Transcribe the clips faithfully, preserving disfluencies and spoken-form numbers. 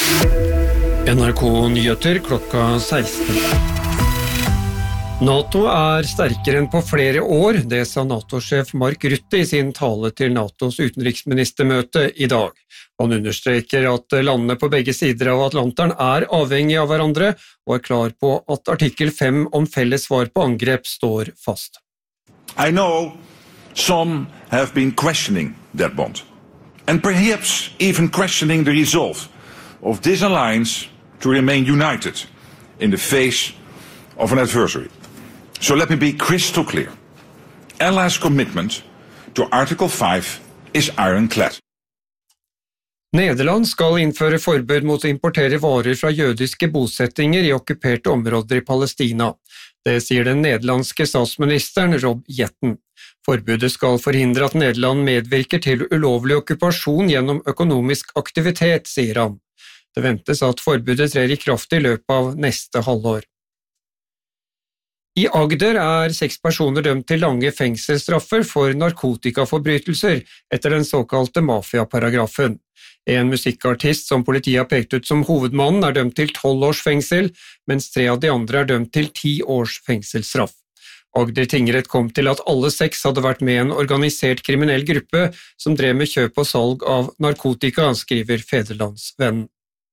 N R K-nyheter klokka seksten. NATO er sterkere enn på flere år, det sa NATO-sjef Mark Rutte i sin tale til NATOs utenriksministermøte i dag. Han understreker at landene på begge sider av Atlanteren er avhengige av hverandre, og er klar på at artikkel fem om felles svar på angrep står fast. I know some have been questioning that bond, and perhaps even questioning the resolve of this alliance to remain united in the face of an adversary. So let me be crystal clear. Allies' commitment to Article five is ironclad. Nederland skal innføre forbud mot å importere varer fra jødiske bosettinger i okkuperte områder i Palestina. Det sier den nederlandske statsministeren Rob Jetten. Forbudet skal forhindre at Nederland medvirker til ulovlig okkupasjon gjennom økonomisk aktivitet, sier han. Det ventes at forbudet trer i kraft i løpet av neste halvår. I Agder er seks personer dømt til lange fengselsstraffer for narkotikaforbrytelser etter den såkalte mafiaparagrafen. En musikkartist som politiet har pekt ut som hovedmannen er dømt til tolv års fengsel, mens tre av de andre er dømt til ti års fengselsstraff. Agder tingrett kom til at alle seks hadde vært med i en organisert kriminell gruppe som drev med kjøp og salg av narkotika, skriver Fædrelandsvennen.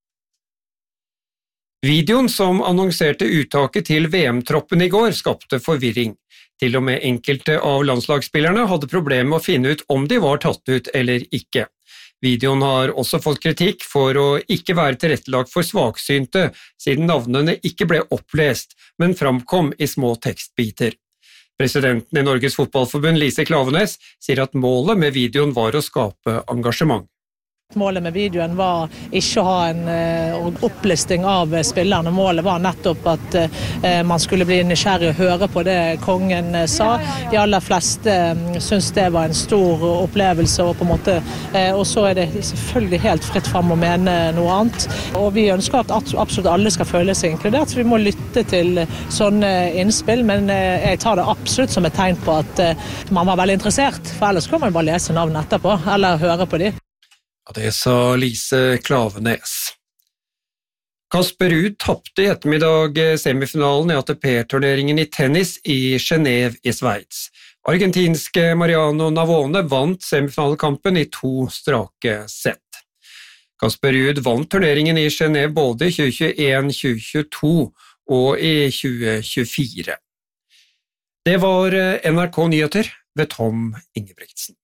Videoen som annonserte uttaket til V M-troppen i går skapte forvirring. Til og med enkelte av landslagsspillerne hadde problemer med å finne ut om de var tatt ut eller ikke. Videoen har også fått kritikk for å ikke være tilrettelagt for svaksynte, siden navnene ikke ble opplest, men framkom i små tekstbiter. Presidenten i Norges Fotballforbund, Lise Klaveness, sier at målet med videoen var å skape engasjement. Målet med videoen var ikke å ha en uh, opplisting av spillerne. Målet var nettopp at uh, man skulle bli nysgjerrig og høre på det kongen uh, sa. De aller fleste uh, synes det var en stor opplevelse, og på en måte, uh, og så er det selvfølgelig helt fritt frem å mene noe annet. Og vi ønsker at absolutt alle skal føle seg inkludert, så vi må lytte til sånne innspill, men uh, jeg tar det absolutt som et tegn på at uh, man var veldig interessert, for ellers kan man bare lese navn etterpå, eller høre på de. Ja, det sa Lise Klaveness. Casper Ruud tappte i ettermiddag semifinalen i A T P-turneringen i tennis i Genève i Sveits. Argentinske Mariano Navone vant semifinalekampen i to strake sett. Casper Ruud vant turneringen i Genève både i tjue tjueen, tjue tjueto og i tjue tjuefire. Det var N R K-nyheter ved Tom Ingebrigtsen.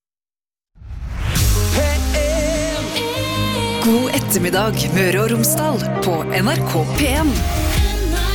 God ettermiddag, Møre og Romsdal, på N R K P en.